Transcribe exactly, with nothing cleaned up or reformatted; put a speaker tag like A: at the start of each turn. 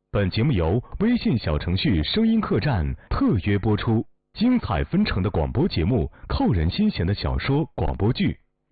A: 本节目由微信小程序声音客栈特约播出，精彩纷呈的广播节目，扣人心弦的小说广播剧，